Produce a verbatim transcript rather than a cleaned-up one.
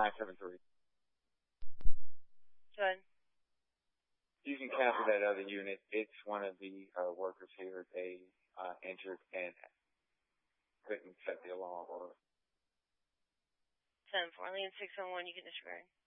nine seven three. Go ahead. You can cancel that other unit. It's one of the uh, workers here. They uh, injured and couldn't set the alarm. Or ten four. I mean, six one one, you can disregard.